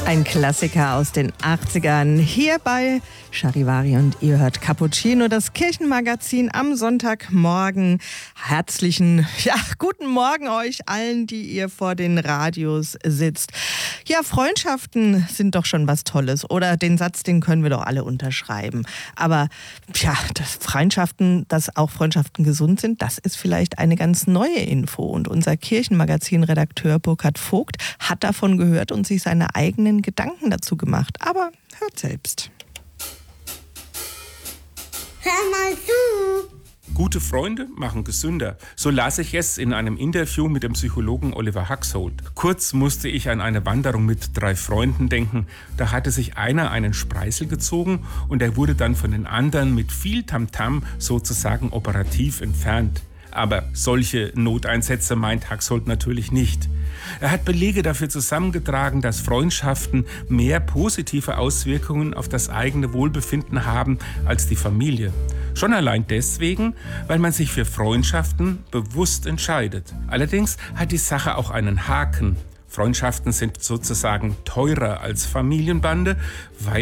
Ein Klassiker aus den 80ern, hier bei Charivari, und ihr hört Cappuccino, das Kirchenmagazin am Sonntagmorgen. Guten Morgen euch allen, die ihr vor den Radios sitzt. Ja, Freundschaften sind doch schon was Tolles, oder? Den Satz, den können wir doch alle unterschreiben. Aber dass auch Freundschaften gesund sind, das ist vielleicht eine ganz neue Info. Und unser Kirchenmagazin-Redakteur Burkhard Vogt hat davon gehört und sich seine eigenen Gedanken dazu gemacht. Aber hört selbst. Hör mal zu! Gute Freunde machen gesünder. So las ich es in einem Interview mit dem Psychologen Oliver Haxholt. Kurz musste ich an eine Wanderung mit 3 Freunden denken. Da hatte sich einer einen Spreißel gezogen und er wurde dann von den anderen mit viel Tamtam sozusagen operativ entfernt. Aber solche Noteinsätze meint Haxholt natürlich nicht. Er hat Belege dafür zusammengetragen, dass Freundschaften mehr positive Auswirkungen auf das eigene Wohlbefinden haben als die Familie. Schon allein deswegen, weil man sich für Freundschaften bewusst entscheidet. Allerdings hat die Sache auch einen Haken. Freundschaften sind sozusagen teurer als Familienbande, weil